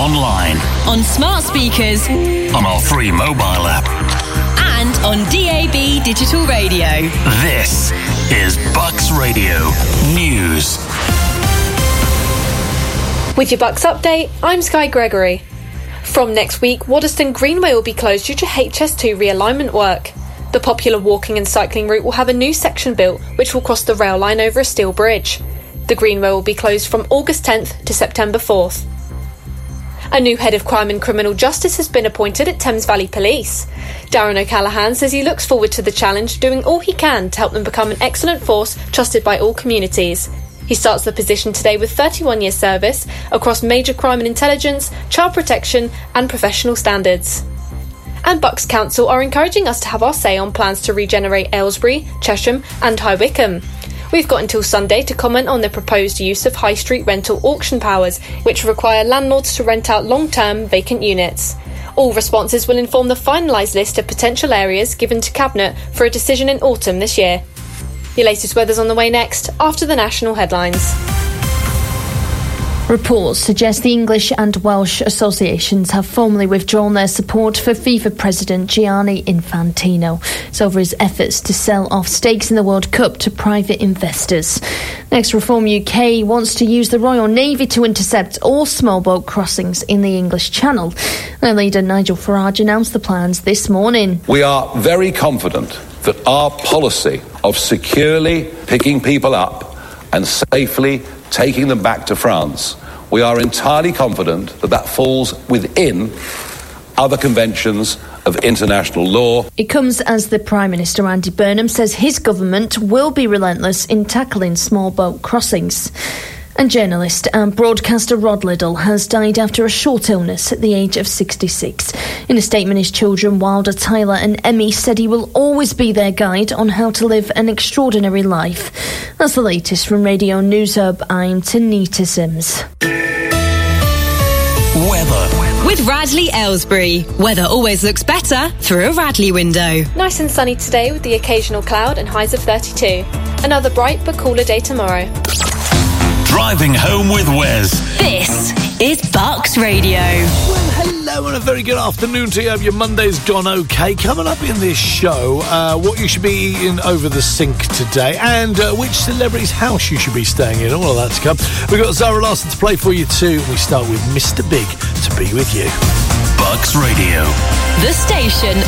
online, on smart speakers, on our free mobile app, and on DAB digital radio. This is Bucks Radio News. With your Bucks update, I'm Sky Gregory. From next week, Waddesdon Greenway will be closed due to HS2 realignment work. The popular walking and cycling route will have a new section built, which will cross the rail line over a steel bridge. The Greenway will be closed from August 10th to September 4th. A new head of crime and criminal justice has been appointed at Thames Valley Police. Darren O'Callaghan says he looks forward to the challenge, doing all he can to help them become an excellent force trusted by all communities. He starts the position today with 31 years service across major crime and intelligence, child protection and professional standards. And Bucks Council are encouraging us to have our say on plans to regenerate Aylesbury, Chesham and High Wycombe. We've got until Sunday to comment on the proposed use of high street rental auction powers, which require landlords to rent out long-term vacant units. All responses will inform the finalised list of potential areas given to Cabinet for a decision in autumn this year. Your latest weather's on the way next, after the national headlines. Reports suggest the English and Welsh associations have formally withdrawn their support for FIFA President Gianni Infantino. It's over his efforts to sell off stakes in the World Cup to private investors. Next, Reform UK wants to use the Royal Navy to intercept all small boat crossings in the English Channel. Their leader Nigel Farage announced the plans this morning. We are very confident that our policy of securely picking people up and safely taking them back to France, we are entirely confident that that falls within other conventions of international law. It comes as the Prime Minister Andy Burnham says his government will be relentless in tackling small boat crossings. And journalist and broadcaster Rod Liddell has died after a short illness at the age of 66. In a statement, his children, Wilder, Tyler and Emmy, said he will always be their guide on how to live an extraordinary life. That's the latest from Radio News Hub. I'm Tanita Sims. Weather. With Radley Aylesbury. Weather always looks better through a Radley window. Nice and sunny today with the occasional cloud and highs of 32. Another bright but cooler day tomorrow. Driving home with Wes. This is Bucks Radio. Well, hello and a very good afternoon to you. Hope your Monday's gone okay. Coming up in this show, what you should be eating over the sink today and which celebrity's house you should be staying in. All of that to come. We've got Zara Larsson to play for you too. We start with Mr. Big to be with you. Bucks Radio. The station